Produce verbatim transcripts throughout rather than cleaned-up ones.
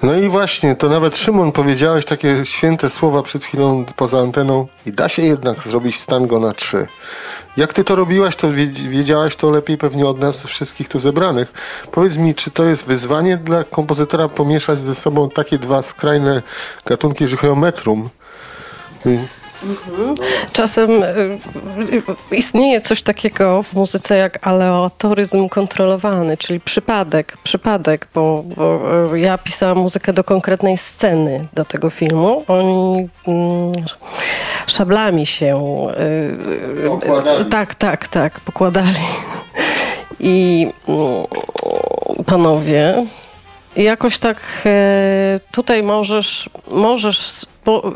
No i właśnie, to nawet Szymon powiedziałeś takie święte słowa przed chwilą poza anteną i da się jednak zrobić tango na trzy. Jak ty to robiłaś, to wiedziałaś to lepiej pewnie od nas wszystkich tu zebranych. Powiedz mi, czy to jest wyzwanie dla kompozytora pomieszać ze sobą takie dwa skrajne gatunki, jeżeli chodzi o metrum? Mhm. Czasem y, y, istnieje coś takiego w muzyce jak aleatoryzm kontrolowany, czyli przypadek, przypadek, bo, bo y, ja pisałam muzykę do konkretnej sceny do tego filmu. Oni y, szablami się y, pokładali. tak, tak, tak, pokładali. I y, panowie, jakoś tak y, tutaj możesz, możesz Bo,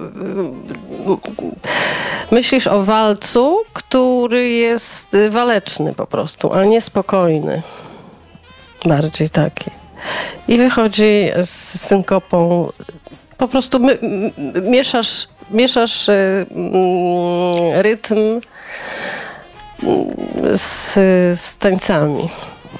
myślisz o walcu, który jest waleczny po prostu, ale niespokojny. Bardziej taki. I wychodzi z synkopą. Po prostu my, mieszasz, mieszasz rytm z, z tańcami.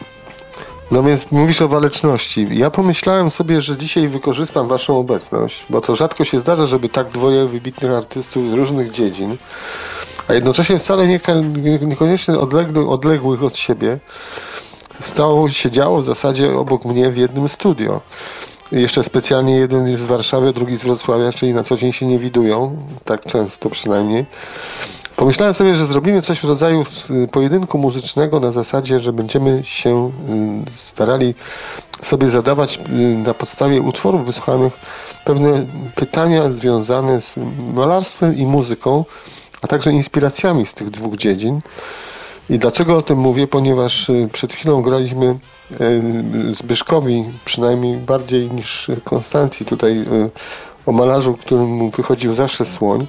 No więc mówisz o waleczności. Ja pomyślałem sobie, że dzisiaj wykorzystam waszą obecność, bo to rzadko się zdarza, żeby tak dwoje wybitnych artystów z różnych dziedzin, a jednocześnie wcale nie, niekoniecznie odległych, odległych od siebie, stało, siedziało w zasadzie obok mnie w jednym studio. Jeszcze specjalnie jeden jest z Warszawy, drugi z Wrocławia, czyli na co dzień się nie widują, tak często przynajmniej. Pomyślałem sobie, że zrobimy coś w rodzaju pojedynku muzycznego na zasadzie, że będziemy się starali sobie zadawać na podstawie utworów wysłuchanych pewne pytania związane z malarstwem i muzyką, a także inspiracjami z tych dwóch dziedzin. I dlaczego o tym mówię? Ponieważ przed chwilą graliśmy Zbyszkowi, przynajmniej bardziej niż Konstancji, tutaj o malarzu, którym wychodził zawsze słoń.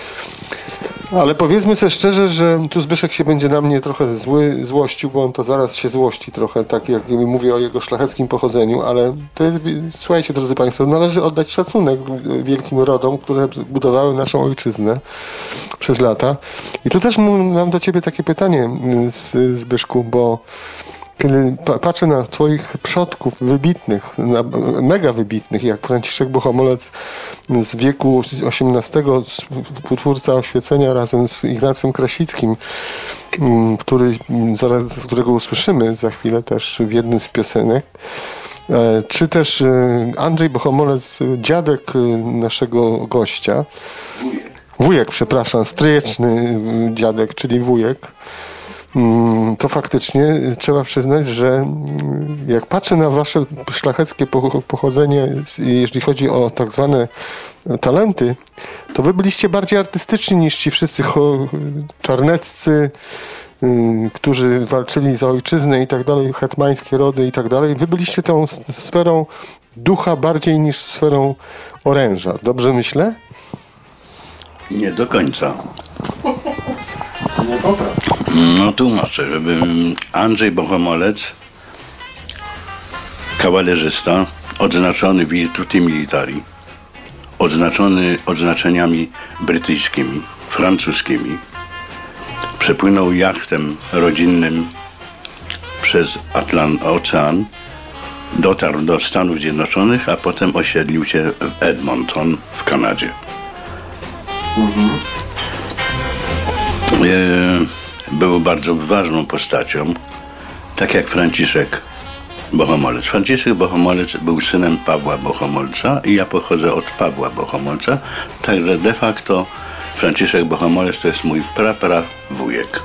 Ale powiedzmy sobie szczerze, że tu Zbyszek się będzie na mnie trochę zły, złościł, bo on to zaraz się złości trochę, tak jak mówię o jego szlacheckim pochodzeniu, ale to jest, słuchajcie drodzy państwo, należy oddać szacunek wielkim rodom, które budowały naszą ojczyznę przez lata. I tu też mam do ciebie takie pytanie, Zbyszku, bo kiedy patrzę na twoich przodków wybitnych, na mega wybitnych, jak Franciszek Bohomolec z wieku osiemnastego, współtwórca Oświecenia razem z Ignacym Krasickim, który, zaraz, którego usłyszymy za chwilę też w jednym z piosenek, czy też Andrzej Bohomolec, dziadek naszego gościa, wujek, wujek przepraszam, stryjeczny dziadek, czyli wujek, to faktycznie trzeba przyznać, że jak patrzę na wasze szlacheckie pochodzenie, jeśli chodzi o tak zwane talenty, to wy byliście bardziej artystyczni niż ci wszyscy czarneccy, którzy walczyli za ojczyznę i tak dalej, hetmańskie rody i tak dalej. Wy byliście tą sferą ducha bardziej niż sferą oręża. Dobrze myślę? Nie do końca. Nie popraw. No tłumaczę, żeby Andrzej Bohomolec, kawalerzysta, odznaczony virtuti militari, odznaczony odznaczeniami brytyjskimi, francuskimi, przepłynął jachtem rodzinnym przez Atlant- ocean, dotarł do Stanów Zjednoczonych, a potem osiedlił się w Edmonton w Kanadzie. Mhm. Był bardzo ważną postacią, tak jak Franciszek Bohomolec. Franciszek Bohomolec był synem Pawła Bohomolca i ja pochodzę od Pawła Bohomolca, także de facto Franciszek Bohomolec to jest mój pra-pra wujek.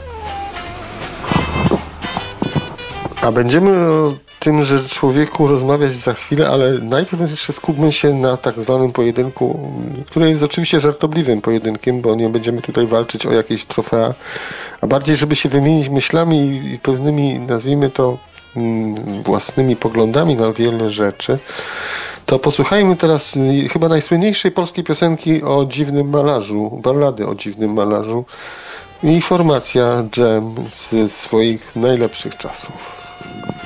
A będziemy o tymże człowieku rozmawiać za chwilę, ale najpierw jeszcze skupmy się na tak zwanym pojedynku, który jest oczywiście żartobliwym pojedynkiem, bo nie będziemy tutaj walczyć o jakieś trofea, a bardziej, żeby się wymienić myślami i pewnymi, nazwijmy to, własnymi poglądami na wiele rzeczy. To posłuchajmy teraz chyba najsłynniejszej polskiej piosenki o dziwnym malarzu, ballady o dziwnym malarzu i formacja Dżem z swoich najlepszych czasów.